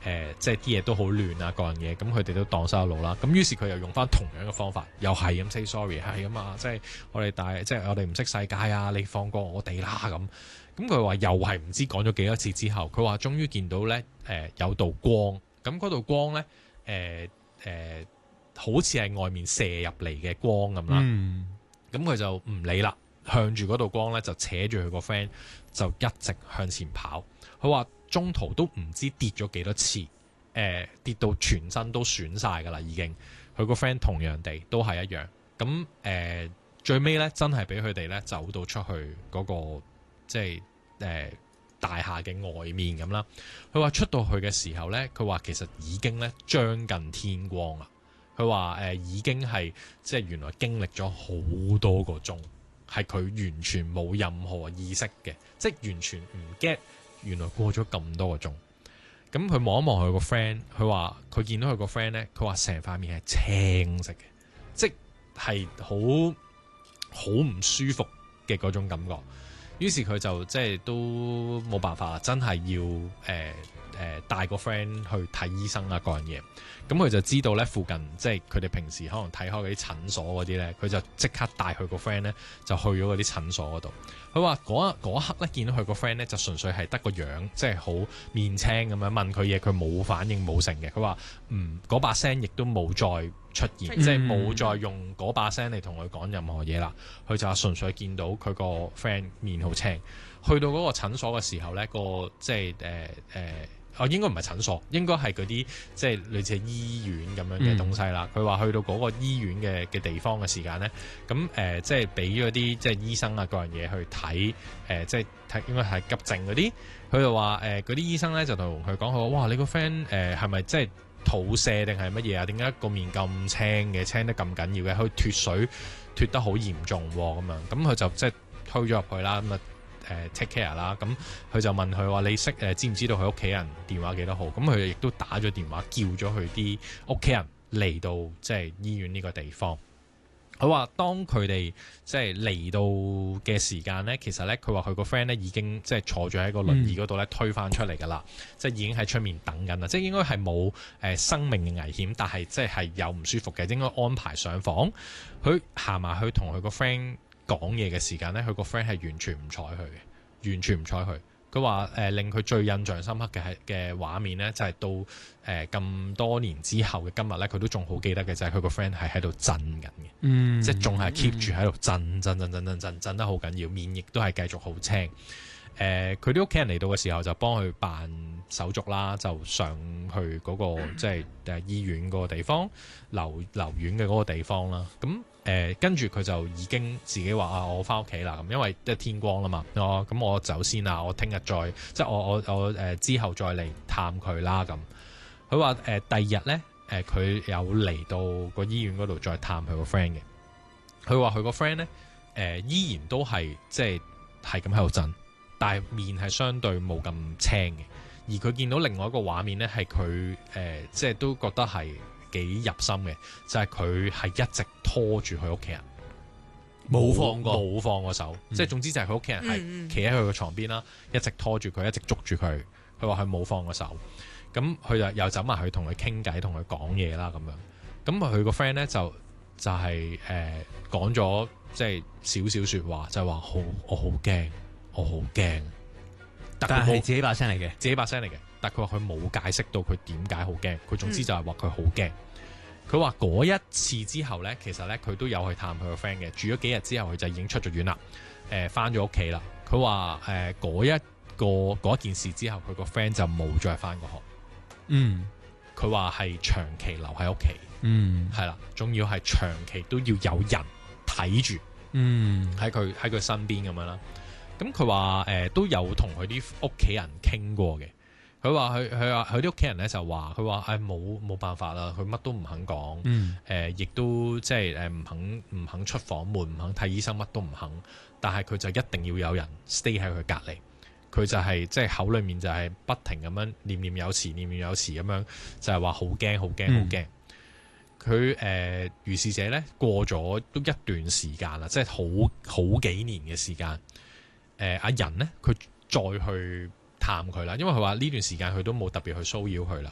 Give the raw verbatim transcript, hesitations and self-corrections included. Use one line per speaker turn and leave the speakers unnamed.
呃、即係啲嘢都好亂啊，各樣嘢，咁佢哋都蕩失路啦。咁於是佢又用翻同樣嘅方法，又係咁 say sorry， 係咁啊，即係我哋大，即係我哋唔識世界啊，你放過我哋啦咁。咁佢話又係唔知講咗幾多次之後，佢話終於見到呢誒、呃、有道光，咁嗰道光呢，誒、呃、誒、呃、好似係外面射入嚟嘅光咁啦。咁佢、嗯、就唔理啦，向住嗰道光呢，就扯住佢個 friend 就一直向前跑。佢話中途都唔知跌咗幾多次，誒、呃、跌到全身都損晒噶啦已經。佢個 friend 同樣地都係一樣。咁誒、呃、最尾呢，真係俾佢哋呢走到出去嗰、那個。即係誒、呃、大廈嘅外面咁啦，佢話出到去嘅時候呢，佢話其實已經咧將近天光啦。佢話誒已經係即係原來經歷咗好多個鐘，係佢完全冇任何意識嘅，即係完全唔 get 原來過咗咁多個鐘。咁佢望一望佢個 friend，佢話佢見到佢個 friend 呢，佢話成塊面係青色嘅，即係好好唔舒服嘅嗰種感覺。於是佢就即係都冇辦法啦，真係要誒誒帶個 friend 去睇醫生啊，各樣嘢。咁佢就知道咧附近即係佢哋平時可能睇開嗰啲診所嗰啲咧，佢就即刻帶佢個 friend 咧就去咗嗰啲診所嗰度。佢話嗰嗰一刻咧見到佢個 friend 咧就純粹係得個樣，即係好面青咁樣問佢嘢，佢冇反應冇成嘅。佢話嗯嗰把聲亦都冇再出現，嗯、即係冇再用嗰把聲嚟同佢講任何嘢啦。佢就係純粹見到佢個 friend 面好青。去到嗰個診所嘅時候咧，個即係誒誒。呃哦，應該唔係診所，應該係嗰啲即係類似醫院咁樣嘅東西啦。佢話、嗯、去到嗰個醫院嘅嘅地方嘅時間咧，咁誒、呃、即係俾咗啲即係醫生啊各樣嘢去睇，誒、呃、即係睇應該係急症嗰啲。佢就話誒嗰啲醫生咧就同佢講佢話，哇你個 friend 誒係咪即係肚瀉定係乜嘢啊？點解個面咁青嘅，青得咁緊要嘅？佢脫水脫得好嚴重喎咁樣。咁佢就即係推咗入去啦咁啊。誒 take care 啦，咁佢就問佢話你識誒知唔知道佢屋企人電話幾多號？咁佢亦都打咗電話叫咗佢啲屋企人嚟到即係醫院呢個地方。佢話當佢哋即係嚟到嘅時間呢，其實呢，佢話佢個 friend 呢已經即係坐咗喺個輪椅嗰度咧推返出嚟㗎啦，嗯、即係已經喺出面等緊啦，即係應該係冇誒生命嘅危險，但係即係係有唔舒服嘅，應該安排上房。佢行埋去同佢個 friend講嘢嘅時間呢，佢個 friend 係完全唔睬佢嘅，完全唔睬佢。佢話誒令佢最印象深刻嘅係嘅畫面呢，就係、是、到誒咁、呃、多年之後嘅今日呢，佢都仲好記得嘅就係佢個 friend 係喺度震緊嘅，嗯、即係仲係 keep 住喺度震震震震震震震得好緊要，面亦都係繼續好青。誒佢啲屋企人嚟到嘅時候就幫佢辦手續啦，就上去嗰、那個即係誒醫院嗰個地方留留院嘅嗰個地方啦。咁誒跟住佢就已經自己話啊，我翻屋企啦咁，因為即係天光啦嘛。哦，咁我走先啦，我聽日再即係我我我誒、呃、之後再嚟探佢啦咁。佢話誒第二日咧誒佢有嚟到個醫院嗰度再探佢個 friend 嘅。佢話佢個 friend 咧誒依然都係即係係咁喺度震。但係面係相對冇咁青嘅，而佢見到另外一個畫面呢，係佢誒即係都覺得係幾入心嘅，就係佢係一直拖住佢屋企人，冇放過冇放過手，嗯、即係總之就係佢屋企人係企喺佢個床邊啦，一直拖住佢，一直捉住佢。佢話佢冇放過手，咁佢就又走埋去同佢傾偈，同佢講嘢啦咁樣。咁佢個 friend 呢，就就係誒講咗即係少少説話，就係話好我好驚。我好驚，
但係自己把聲嚟嘅，
自己把聲嚟嘅。但係佢話佢冇解釋到佢點解好驚，佢總之就係話佢好驚。佢話嗰一次之後呢，其實呢，佢都有去探佢個 friend 嘅，住咗幾日之後佢就已經出咗院啦，誒翻咗屋企啦。佢話誒嗰一個嗰件事之後，佢個 friend 就冇再翻過學。嗯，佢話係長期留喺屋企，嗯，係啦，仲要係長期都要有人睇住，嗯，喺佢喺佢身邊咁樣啦。咁佢話誒都有同佢啲屋企人傾過嘅。佢話佢佢話佢啲屋企人咧就話佢話誒冇冇辦法啦，佢乜都唔肯講，誒亦、嗯呃、都即係誒唔肯唔肯出房門，唔肯睇醫生，乜都唔肯。但係佢就一定要有人 stay 喺佢隔離。佢就係、是、即係口裡面就係不停咁樣念念有詞，念念有詞咁樣，就係話好驚好驚好驚。佢誒如是者咧過咗都一段時間啦，即係好好幾年嘅時間。誒阿仁咧，佢再去探佢啦，因為佢話呢段時間佢都冇特別去騷擾佢啦。